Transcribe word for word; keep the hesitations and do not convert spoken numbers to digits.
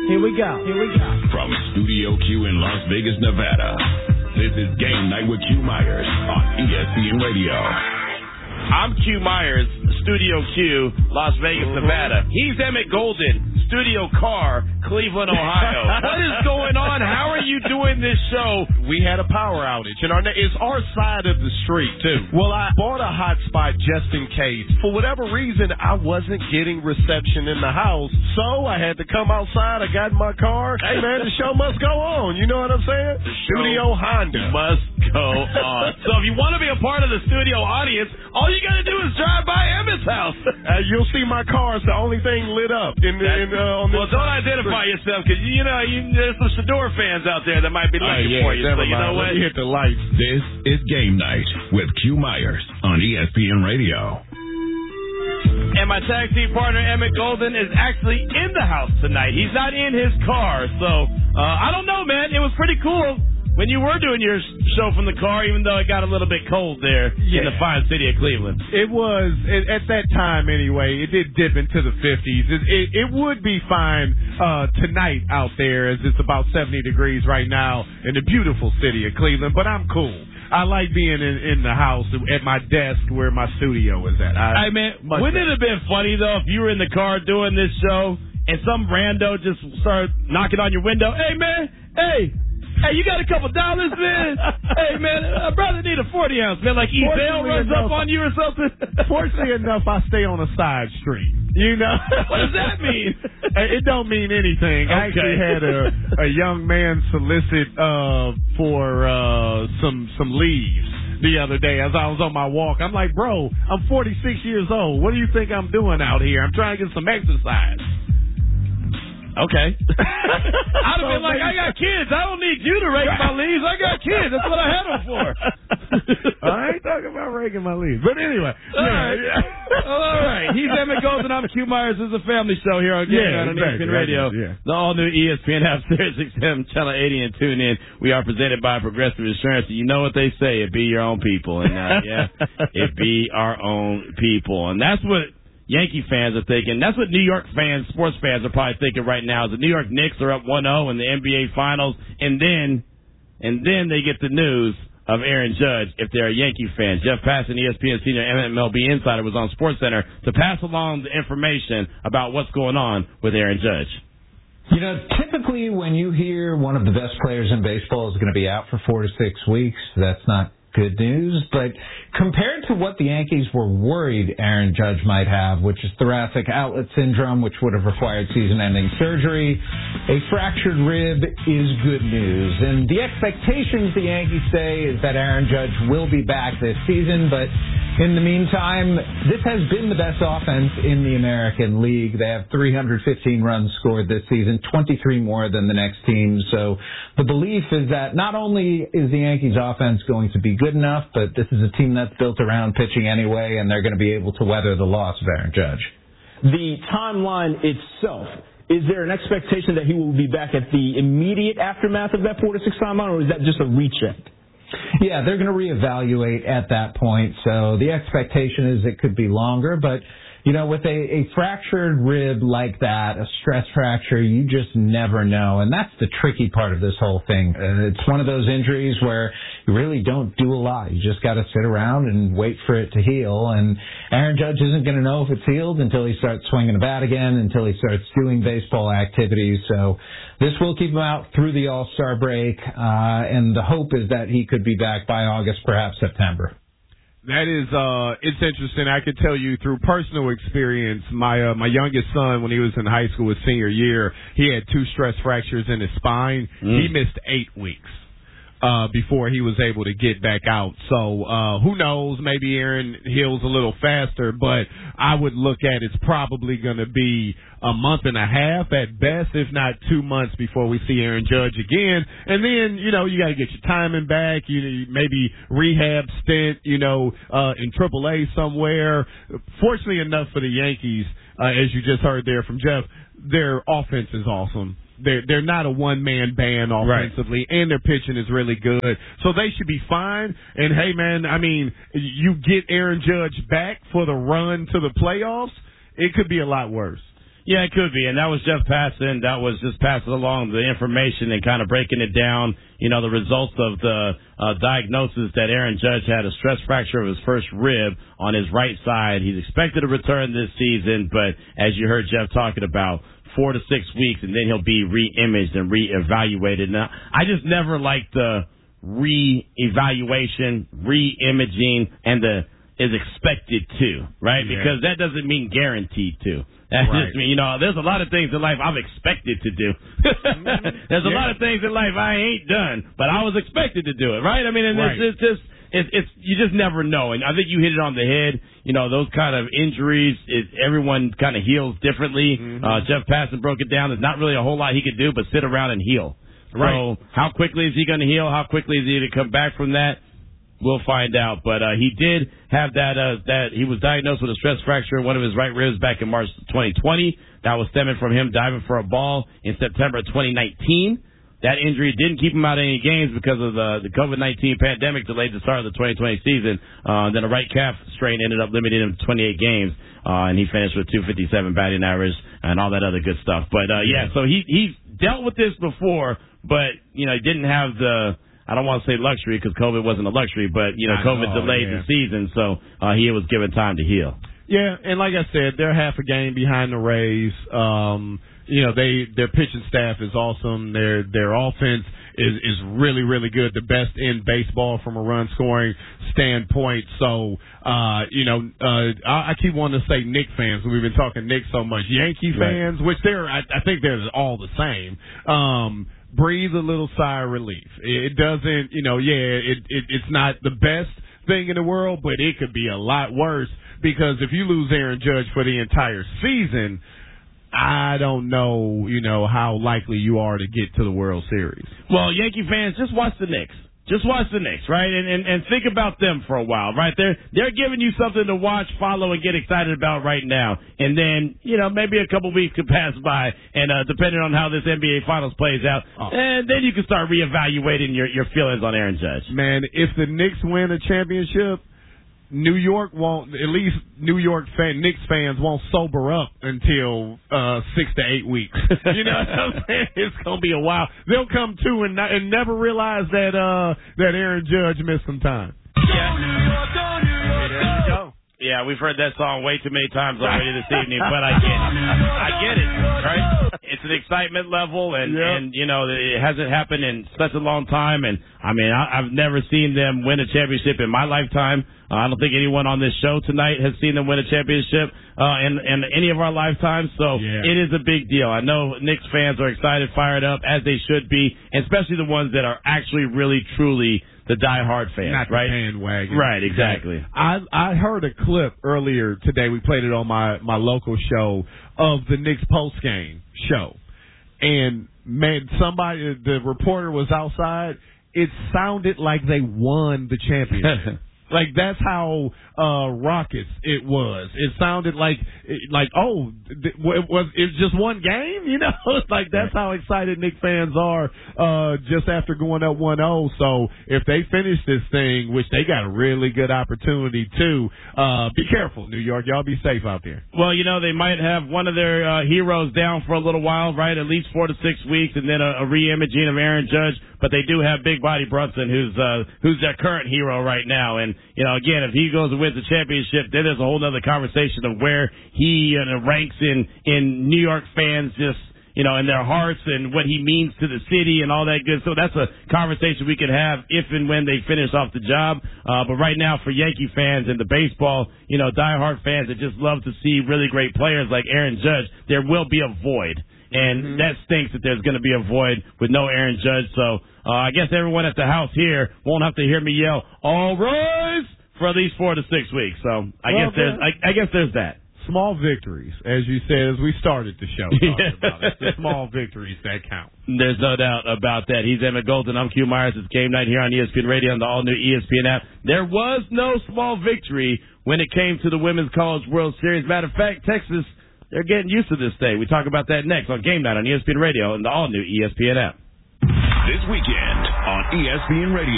Here we go. Here we go. From Studio Q in Las Vegas, Nevada, this is Game Night with Q Myers on E S P N Radio. I'm Q Myers, Studio Q, Las Vegas, Nevada. He's Emmett Golden, Studio Car, Cleveland, Ohio. What is going on? How are you doing this show? We had a power outage, and our, it's our side of the street, too. Well, I bought a hotspot just in case. For whatever reason, I wasn't getting reception in the house, so I had to come outside. I got in my car. Hey, man, the show must go on. You know what I'm saying? Studio Honda. Must go on. So if you want to be a part of the studio audience, all you got to do is drive by Emmett's house. Uh, you'll see my car's the only thing lit up in the, in, uh, on this. Well, don't identify yourself, because, you know, you, there's some Shador fans out there that might be looking uh, yeah, for you. So, you mind. know what? Let me hit the lights. This is Game Night with Q Myers on E S P N Radio. And my tag team partner, Emmett Golden, is actually in the house tonight. He's not in his car. So, uh, I don't know, man. It was pretty cool when you were doing your show from the car, even though it got a little bit cold there yeah. in the fine city of Cleveland. It was, it, at that time anyway, it did dip into the fifties. It, it, it would be fine uh, tonight out there, as it's about seventy degrees right now in the beautiful city of Cleveland, but I'm cool. I like being in, in the house at my desk where my studio is at. I, hey, man, wouldn't it have been funny, though, if you were in the car doing this show and some rando just started knocking on your window? Hey, man, hey. Hey, you got a couple dollars, man? Hey, man, a brother need a forty ounce, man. Like Ebell runs enough, up on you or something? Fortunately enough, I stay on a side street. You know? What does that mean? It don't mean anything. Okay. I actually had a, a young man solicit uh, for uh, some some leaves the other day as I was on my walk. I'm like, bro, I'm forty-six years old. What do you think I'm doing out here? I'm trying to get some exercise. Okay. I'd have been like, I got kids. I don't need you to rake my leaves. I got kids. That's what I had them for. I ain't talking about raking my leaves. But anyway. All yeah, right. Yeah. All right. He's Emmett Golden. I'm Q Myers. This is a family show here on Game yeah, Night on exactly, E S P N Radio. Yeah. The all-new E S P N app, Sirius X M, Channel eighty, and tune in. We are presented by Progressive Insurance. You know what they say. It be your own people. And, uh, yeah, it be our own people. And that's what Yankee fans are thinking. That's what New York fans, sports fans, are probably thinking right now. Is the New York Knicks are up one oh in the N B A Finals, and then, and then they get the news of Aaron Judge if they're a Yankee fan. Jeff Passan, E S P N senior M L B insider, was on SportsCenter to pass along the information about what's going on with Aaron Judge. You know, typically when you hear one of the best players in baseball is going to be out for four to six weeks, that's not good news, but compared to what the Yankees were worried Aaron Judge might have, which is thoracic outlet syndrome, which would have required season-ending surgery, a fractured rib is good news. And the expectations, the Yankees say, is that Aaron Judge will be back this season, but in the meantime, this has been the best offense in the American League. They have three hundred fifteen runs scored this season, twenty-three more than the next team. So the belief is that not only is the Yankees offense going to be good enough, but this is a team that's built around pitching anyway, and they're going to be able to weather the loss of Aaron Judge. The timeline itself, is there an expectation that he will be back at the immediate aftermath of that four to six timeline, or is that just a recheck? Yeah, they're going to reevaluate at that point. So the expectation is it could be longer, but you know, with a, a fractured rib like that, a stress fracture, you just never know. And that's the tricky part of this whole thing. Uh, it's one of those injuries where you really don't do a lot. You just got to sit around and wait for it to heal. And Aaron Judge isn't going to know if it's healed until he starts swinging a bat again, until he starts doing baseball activities. So this will keep him out through the All-Star break. Uh, and the hope is that he could be back by August, perhaps September. That is, uh, it's interesting. I could tell you through personal experience, my, uh, my youngest son, when he was in high school, his senior year, he had two stress fractures in his spine. Mm. He missed eight weeks. Uh, before he was able to get back out. So, uh, who knows, maybe Aaron heals a little faster, but I would look at it's probably going to be a month and a half at best, if not two months before we see Aaron Judge again. And then, you know, you got to get your timing back, you maybe rehab stint, you know, uh, in triple A somewhere. Fortunately enough for the Yankees, uh, as you just heard there from Jeff, their offense is awesome. They're, they're not a one-man band offensively, right, and their pitching is really good. So they should be fine. And, hey, man, I mean, you get Aaron Judge back for the run to the playoffs, it could be a lot worse. Yeah, it could be. And that was Jeff Passan. That was just passing along the information and kind of breaking it down, you know, the results of the uh, diagnosis that Aaron Judge had a stress fracture of his first rib on his right side. He's expected to return this season, but as you heard Jeff talking about, four to six weeks, and then he'll be re-imaged and re-evaluated. Now, I just never liked the re-evaluation, re-imaging, and the is expected to, right? Yeah. Because that doesn't mean guaranteed to. That right. just means, you know, there's a lot of things in life I'm expected to do. There's a yeah. lot of things in life I ain't done, but I was expected to do it, right? I mean, and right. it's, it's just, it's, it's, you just never know. And I think you hit it on the head. You know, those kind of injuries, it, everyone kind of heals differently. Mm-hmm. Uh, Jeff Passan broke it down. There's not really a whole lot he could do but sit around and heal. Right. So how quickly is he going to heal? How quickly is he to come back from that? We'll find out. But uh, he did have that, uh, that he was diagnosed with a stress fracture in one of his right ribs back in March twenty twenty. That was stemming from him diving for a ball in September twenty nineteen. That injury didn't keep him out of any games because of the, the COVID nineteen pandemic delayed the start of the twenty twenty season. Uh, then a right calf strain ended up limiting him to twenty-eight games, uh, and he finished with two fifty-seven batting average and all that other good stuff. But, uh, yeah, so he he's dealt with this before, but, you know, he didn't have the, I don't want to say luxury because COVID wasn't a luxury, but, you know, I COVID know, delayed yeah. the season, so uh, he was given time to heal. Yeah, and like I said, they're half a game behind the Rays. Um, you know, they their pitching staff is awesome. Their their offense is is really really good, the best in baseball from a run scoring standpoint. So, uh, you know, uh, I, I keep wanting to say Knicks fans. We've been talking Knicks so much. Yankee fans, right. which they're I, I think they're all the same. Um, breathe a little sigh of relief. It doesn't, you know, yeah, it, it it's not the best thing in the world, but it could be a lot worse because if you lose Aaron Judge for the entire season, I don't know, you know, how likely you are to get to the World Series. Well, Yankee fans, just watch the Knicks. Just watch the Knicks, right? And, and and think about them for a while, right? They're they're giving you something to watch, follow, and get excited about right now. And then, you know, maybe a couple weeks could pass by, and uh, depending on how this N B A Finals plays out, oh. and then you can start reevaluating your, your feelings on Aaron Judge. Man, if the Knicks win a championship, New York won't, at least New York fan, Knicks fans won't sober up until uh six to eight weeks. You know what I'm saying? It's gonna be a while. They'll come to and not, and never realize that uh that Aaron Judge missed some time. Yeah. New York, go, New York, go. There you go. Yeah, we've heard that song way too many times already this evening, but I get it. I get it, right? It's an excitement level, and, yep. and you know, it hasn't happened in such a long time. And, I mean, I, I've never seen them win a championship in my lifetime. Uh, I don't think anyone on this show tonight has seen them win a championship uh, in, in any of our lifetimes. So yeah. it is a big deal. I know Knicks fans are excited, fired up, as they should be, especially the ones that are actually really, truly the diehard fans, not right? The bandwagon. Right, exactly. I I heard a clip earlier today. We played it on my, my local show of the Knicks post game show, and man, somebody, the reporter was outside. It sounded like they won the championship. Like, that's how uh raucous it was. It sounded like, like oh, it was it just one game? You know? Like, that's how excited Knicks fans are uh just after going up one oh. So, if they finish this thing, which they got a really good opportunity to, uh be careful, New York. Y'all be safe out there. Well, you know, they might have one of their uh heroes down for a little while, right? At least four to six weeks, and then a, a re-imaging of Aaron Judge. But they do have Big Body Brunson, who's uh, who's their current hero right now. And, you know, again, if he goes and wins the championship, then there's a whole other conversation of where he uh, ranks in, in New York fans, just, you know, in their hearts and what he means to the city and all that good. So that's a conversation we could have if and when they finish off the job. Uh, but right now for Yankee fans and the baseball, you know, diehard fans that just love to see really great players like Aaron Judge, there will be a void. And mm-hmm. that stinks that there's going to be a void with no Aaron Judge. So uh, I guess everyone at the house here won't have to hear me yell, all rise, for at least four to six weeks. So I well, guess there's I, I guess there's that. Small victories, as you said, as we started the show talking about it. The small victories that count. There's no doubt about that. He's Emmett Golden. I'm Q Myers. It's Game Night here on E S P N Radio and the all-new E S P N app. There was no small victory when it came to the Women's College World Series. Matter of fact, Texas, they're getting used to this day. We talk about that next on Game Night on E S P N Radio and the all-new E S P N app. This weekend on E S P N Radio.